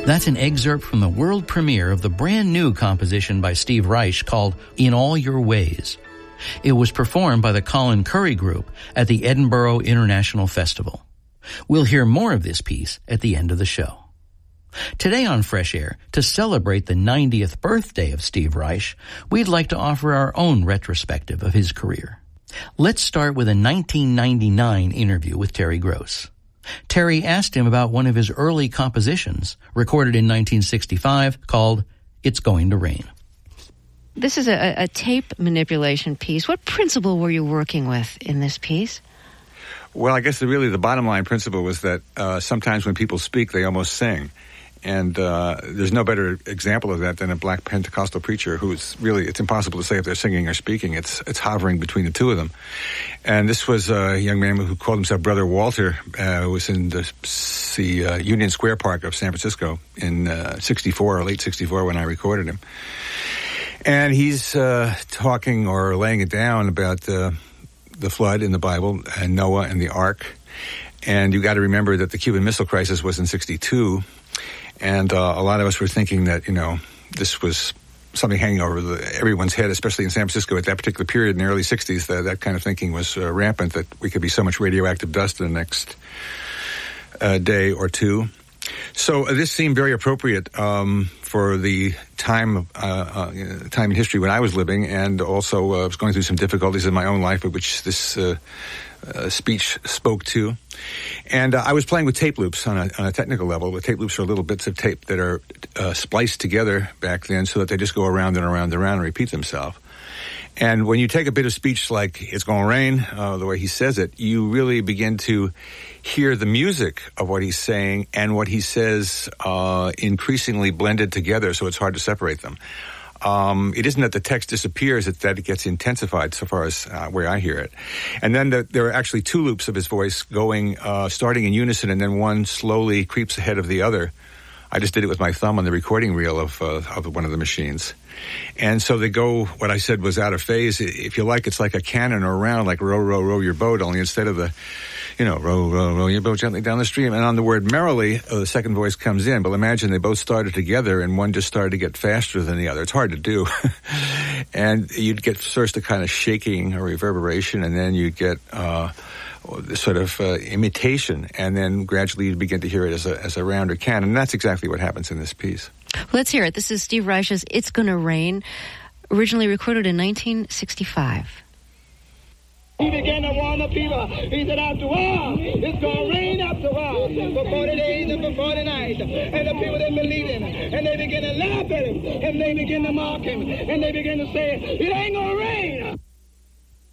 That's an excerpt from the world premiere of the brand new composition by Steve Reich called In All Your Ways. It was performed by the Colin Currie Group at the Edinburgh International Festival. We'll hear more of this piece at the end of the show. Today on Fresh Air, to celebrate the 90th birthday of Steve Reich, we'd like to offer our own retrospective of his career. Let's start with a 1999 interview with Terry Gross. Terry asked him about one of his early compositions, recorded in 1965, called It's Going to Rain. This is a tape manipulation piece. What principle were you working with in this piece? Well, I guess the bottom line principle was that sometimes when people speak, they almost sing. And there's no better example of that than a black Pentecostal preacher who's really, it's impossible to say if they're singing or speaking. It's hovering between the two of them. And this was a young man who called himself Brother Walter, who was in the Union Square Park of San Francisco in 64 or late 64 when I recorded him. And he's talking or laying it down about the flood in the Bible and Noah and the ark. And you got to remember that the Cuban Missile Crisis was in 62. And a lot of us were thinking that, this was something hanging over everyone's head, especially in San Francisco at that particular period in the early 60s. That kind of thinking was rampant, that we could be so much radioactive dust in the next day or two. So this seemed very appropriate for the time in history when I was living, and also I was going through some difficulties in my own life, which this speech spoke to. And I was playing with tape loops on a technical level. The tape loops are little bits of tape that are spliced together back then so that they just go around and around and around and repeat themselves. And when you take a bit of speech like It's Gonna Rain, the way he says it, you really begin to hear the music of what he's saying and what he says increasingly blended together, so it's hard to separate them. It isn't that the text disappears, it's that it gets intensified so far as where I hear it. And then there are actually two loops of his voice going, starting in unison, and then one slowly creeps ahead of the other. I just did it with my thumb on the recording reel of one of the machines. And so they go, what I said was out of phase. If you like, it's like a cannon or a round, like row, row, row your boat, only instead of the, row, row, row your boat gently down the stream. And on the word merrily, the second voice comes in. But imagine they both started together and one just started to get faster than the other. It's hard to do. And you'd get first a kind of shaking or reverberation, and then you'd get sort of imitation, and then gradually you begin to hear it as a rounder cannon. And that's exactly what happens in this piece. Let's hear it. This is Steve Reich's It's Gonna Rain, originally recorded in 1965. He began to warn the people. He said, after a while, it's going to rain after a while, for 40 days and for 40 nights. And the people didn't believe him. And they began to laugh at him. And they began to mock him. And they began to say, it ain't going to rain.